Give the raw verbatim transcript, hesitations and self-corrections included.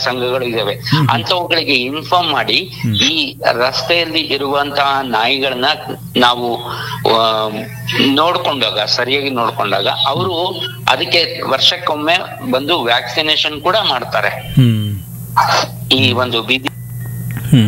ಸಂಘಗಳು ಇದಾವೆ. ಅಂತವುಗಳಿಗೆ ಇನ್ಫಾರ್ಮ್ ಮಾಡಿ ಈ ರಸ್ತೆಯಲ್ಲಿ ಇರುವಂತಹ ನಾಯಿಗಳನ್ನ ನಾವು ನೋಡ್ಕೊಂಡಾಗ, ಸರಿಯಾಗಿ ನೋಡ್ಕೊಂಡಾಗ ಅವರು ಅದಕ್ಕೆ ವರ್ಷಕ್ಕೊಮ್ಮೆ ಬಂದು ವ್ಯಾಕ್ಸಿನೇಷನ್ ಕೂಡ ಮಾಡ್ತಾರೆ. ಈ ಒಂದು ಬೀದಿ